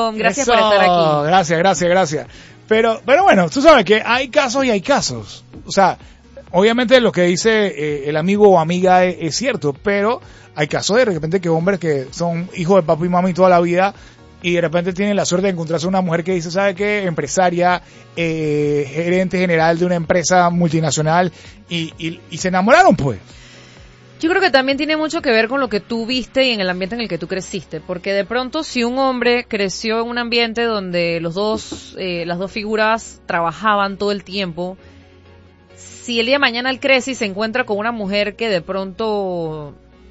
Welcome, gracias por estar aquí. Gracias. Pero bueno, tú sabes que hay casos y hay casos. O sea, obviamente lo que dice el amigo o amiga es cierto, pero hay casos de repente que hombres que son hijos de papá y mamá y toda la vida y de repente tienen la suerte de encontrarse una mujer que dice, ¿sabe qué? Empresaria, gerente general de una empresa multinacional y se enamoraron, pues. Yo creo que también tiene mucho que ver con lo que tú viste y en el ambiente en el que tú creciste, porque de pronto si un hombre creció en un ambiente donde las dos figuras trabajaban todo el tiempo, si el día de mañana él crece y se encuentra con una mujer que de pronto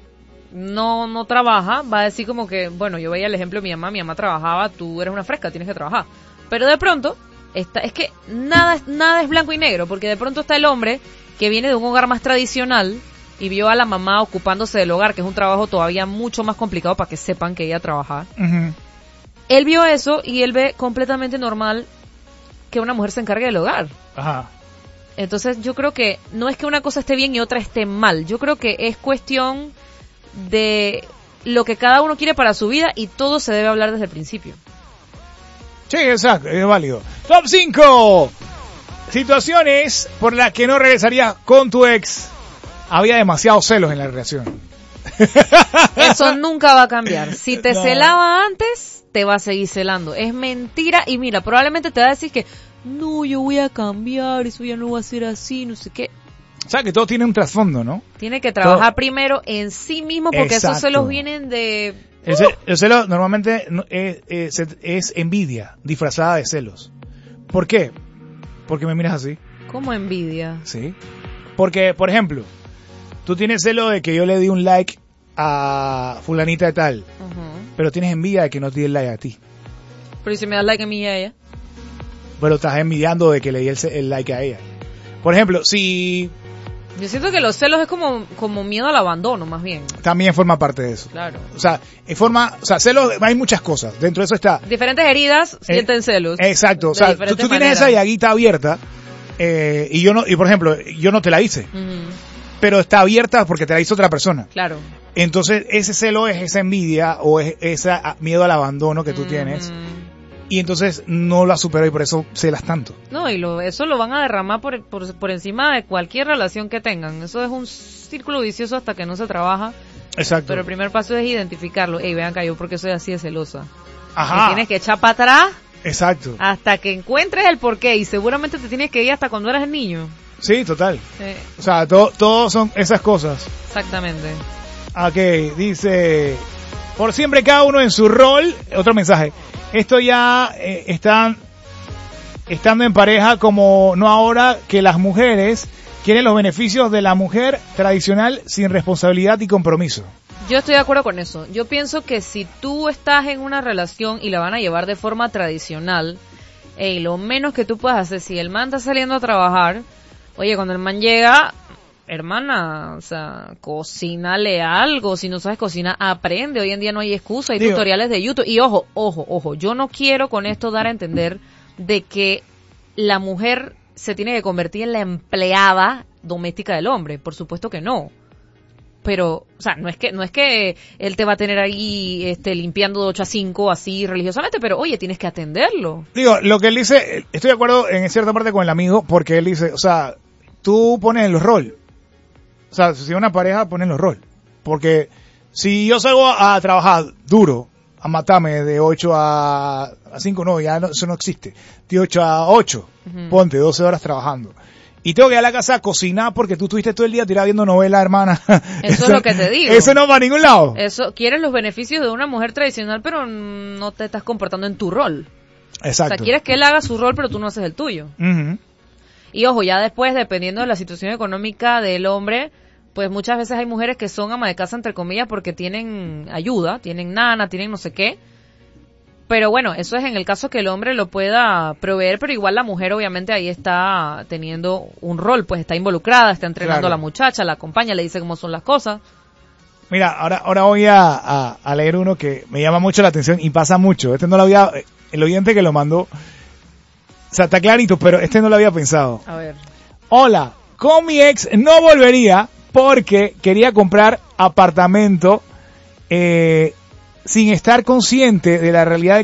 no trabaja, va a decir como que, bueno, yo veía el ejemplo de mi mamá trabajaba, tú eres una fresca, tienes que trabajar. Pero de pronto, es que nada es blanco y negro, porque de pronto está el hombre que viene de un hogar más tradicional y vio a la mamá ocupándose del hogar, que es un trabajo todavía mucho más complicado para que sepan que ella trabaja. Uh-huh. Él vio eso y él ve completamente normal que una mujer se encargue del hogar. Ajá. Entonces yo creo que no es que una cosa esté bien y otra esté mal. Yo creo que es cuestión de lo que cada uno quiere para su vida y todo se debe hablar desde el principio. Sí, exacto, es válido. Top 5 situaciones por las que no regresarías con tu ex. Había demasiados celos en la relación. Eso nunca va a cambiar. Si te celaba antes, te va a seguir celando. Es mentira. Y mira, probablemente te va a decir que no, yo voy a cambiar, eso ya no va a ser así, no sé qué. O sea, que todo tiene un trasfondo, ¿no? Tiene que trabajar primero en sí mismo, porque esos celos vienen de... El celo normalmente es envidia disfrazada de celos. ¿Por qué? Porque me miras así. ¿Cómo envidia? Sí. Porque, por ejemplo, tú tienes celo de que yo le di un like a fulanita de tal, pero tienes envidia de que no te di el like a ti. Pero ¿y si me das like a mí y a ella? Pero estás envidiando de que le di el like a ella. Por ejemplo, si... Yo siento que los celos es como miedo al abandono, más bien. También forma parte de eso. Claro. O sea, celos, hay muchas cosas. Dentro de eso está... Diferentes heridas sienten celos. Exacto. O sea, tú tienes esa llaguita abierta, y por ejemplo, yo no te la hice. Uh-huh. Pero está abierta porque te la hizo otra persona. Claro. Entonces, ese celo es esa envidia o es ese miedo al abandono que tú tienes. Y entonces no la superó y por eso celas tanto. No, y eso lo van a derramar por encima de cualquier relación que tengan. Eso es un círculo vicioso hasta que no se trabaja. Exacto. Pero el primer paso es identificarlo. Ey, vean que yo porque soy así de celosa. Ajá. Y tienes que echar para atrás. Exacto. Hasta que encuentres el porqué. Y seguramente te tienes que ir hasta cuando eras niño. Sí, total. O sea, todo son esas cosas. Exactamente. Ok, dice... Por siempre cada uno en su rol. Otro mensaje. Esto ya estando en pareja, como no ahora que las mujeres quieren los beneficios de la mujer tradicional sin responsabilidad y compromiso. Yo estoy de acuerdo con eso. Yo pienso que si tú estás en una relación y la van a llevar de forma tradicional, lo menos que tú puedes hacer, si el man está saliendo a trabajar, oye, cuando el man llega... Hermana, o sea, cocínale algo. Si no sabes cocinar, aprende. Hoy en día no hay excusa, hay tutoriales de YouTube. Y ojo, yo no quiero con esto dar a entender de que la mujer se tiene que convertir en la empleada doméstica del hombre. Por supuesto que no. Pero, o sea, no es que él te va a tener ahí limpiando de 8 a 5 así religiosamente, pero oye, tienes que atenderlo. Digo, lo que él dice, estoy de acuerdo en cierta parte con el amigo, porque él dice, o sea, tú pones el rol. O sea, si una pareja, ponen los roles. Porque si yo salgo a trabajar duro, a matarme de 8 a 5, no, ya no, eso no existe. De 8 a 8, ponte 12 horas trabajando. Y tengo que ir a la casa a cocinar porque tú estuviste todo el día tirado viendo novela, hermana. Eso es lo que te digo. Eso no va a ningún lado. Eso, quieres los beneficios de una mujer tradicional, pero no te estás comportando en tu rol. Exacto. O sea, quieres que él haga su rol, pero tú no haces el tuyo. Uh-huh. Y ojo, ya después, dependiendo de la situación económica del hombre, pues muchas veces hay mujeres que son ama de casa, entre comillas, porque tienen ayuda, tienen nana, tienen no sé qué. Pero bueno, eso es en el caso que el hombre lo pueda proveer, pero igual la mujer obviamente ahí está teniendo un rol, pues está involucrada, está entrenando a la muchacha, la acompaña, le dice cómo son las cosas. Mira, ahora voy a leer uno que me llama mucho la atención y pasa mucho. No lo había, el oyente que lo mandó, o sea, está clarito, pero no lo había pensado. A ver. Hola, con mi ex no volvería porque quería comprar apartamento sin estar consciente de la realidad de